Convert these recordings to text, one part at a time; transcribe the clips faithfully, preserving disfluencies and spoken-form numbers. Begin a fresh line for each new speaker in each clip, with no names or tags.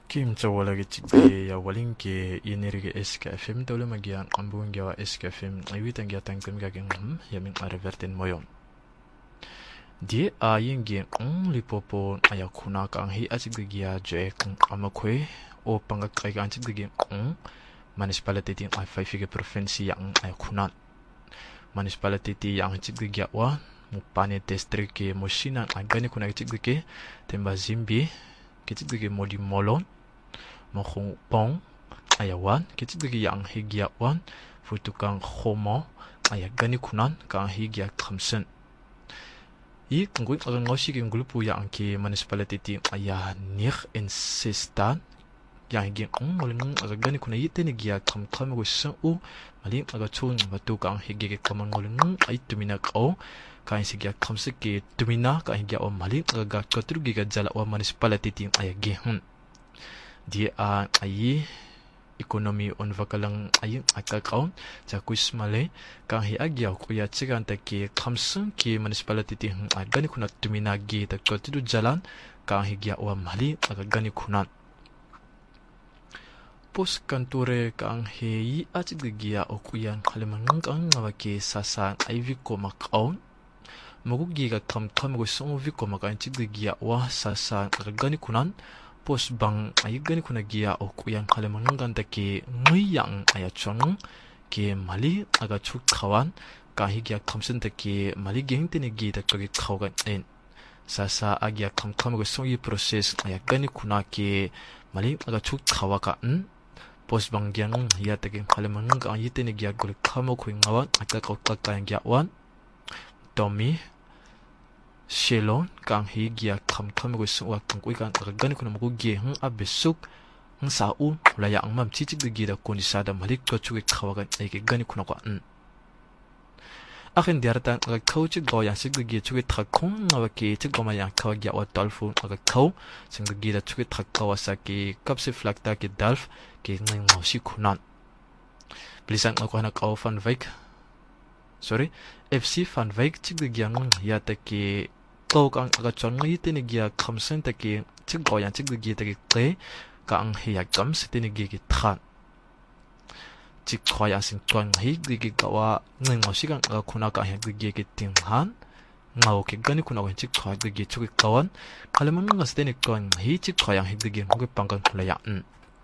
Kim cawala ke cikde ya walin ke yeneri ke S K F M tawle magian ambung gawa S K F M awitan ga tangkem ga gem ya min arverten moyon die a yenge on lipopo ayakuna ka hi acik gia je kan amakwe o panga kai ga acik ge on municipality tin ai five ke provinsi yang ayakuna municipality yang acik gia wa mupane district ke moshina agani kuna acik ge temba zimbi kecik ge modi molon Mohong pong ayawan kecik lagi yang higia wan futukang homo ayat gani kunan kang higia kamsen I kangui agang ngosi ke ngulupu yang ke municipality ti ayah nir insistan yang higi ang malingang agak gani kuna yite ni gia kam kam go sang u maling agak chun batu kang higi ke kamang malingang ay tumina kau kang higia kamse ke tumina kang higia o maling agak katru giga jala wa municipality ti ayah gehun dia a ai ekonomi on vakalang ai akakaun jakuis male kang hi agya ko ya chigan ta ke khamsung ke municipality ti hang agani kuna tumina ge ta kotidu jalan kang hi gya wa mali agani kuna pos kantore kang hi achig gya okuyan khaleman kang ngawake sasa iv ko makaun mugugi ga kam kam go song vi ko makan chig gya wa sasa agani kunan pos bang ayigani kuna gia oku yang kalemangan take nguyang ayachon ke mali aga chuk kawan kahi gia kamsen take mali geng tene gi ta kage khawan en sasa agya kam kam go songi process ayagani kuna ke mali aga chuk khawaka n pos bang gyang ya take kalemangan ga yitene gia gol khamo khu ngawan aka ka ka ka gia wan tomi Shelon kang hi gia kam kam go so wa kang kui kan agani kuna mo ge hang abesuk hang sa u la ya ang mam chi chi gi da koni sa da malik ko chu ge khawa ga ai ge gani kuna ko an akin diarta ga khau chi go ya sig gi chu ge thak khong wa ke chi go ma ya khawa ga wa dalfu ga khau sing gi da chu ge thak ka wa sa ke kap se flakta ke dalf ke ngai mo si kunan blisan ko na ka van Wyk sorry F C van Wyk chi gi yang ya ta ke tau kang aga chon ngi tene gia khamsen ta ke chig go yan chig gi ta ke te kang hi ya kam se tene gi gi than chig khwa ya sin chon hi gi gi ka wa ngai ngo si kang aga khuna ka hi gi gi gi ting han ngau ke gani khuna wa chig khwa gi gi chu gi kawan khalamang nga se tene kon hi chig khwa yang hi gi gi ngi pang kan khula ya n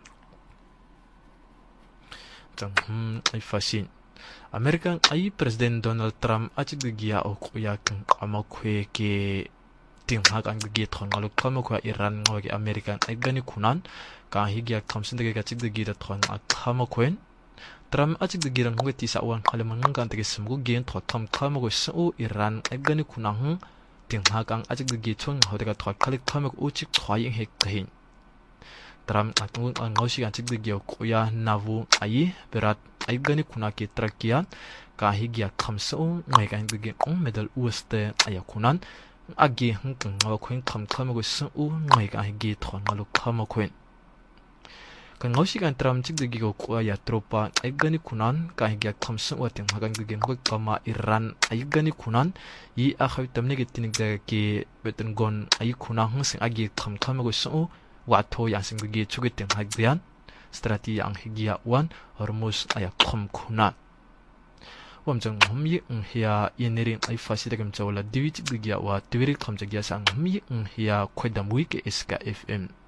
tang hm ai fasin American ai President Donald Trump achig gia o kuya kang amakwe ke ting ha kang gi thon ngalu kamo kwa Iran ngoge American ai gani kunan ka higya kamsin de ga chig gi da thon a khamo kwen Trump achig gi ran ngoge ti sa wan khaleman ngan te smgu gen tho tham khamo go su Iran ai gani kunang ting ha kang achig gi chon ho de ga tho khalik khamo u chik thwai he kahin Trump atung ang ngausi kan chig gi kuya navu ai berat ai gani kuna ke trakian ka higya khamso ngai kan gi ong medal uste aya kunan agi hang kang wa khoin kham kham go su ngai ka higi thon ngalu kham khoin kan ngausi kan Trump chig gi go kuya tropa ai gani kunan ka higya khamso wa teng hagan gi ngok kama Iran ai gani kunan yi a khaw tamne gi tinig da ke beten gon ai kuna hang sing agi kham kham go su wa tho yang sing gi chugi teng hagdian strati yang higia wan hormus aya khom khuna wamjang humyi ng hia yenering ai fasida gam chawla diwi chi giya wa tiwiri khamja giya sang humyi ng hia khoidam wi ke S K F M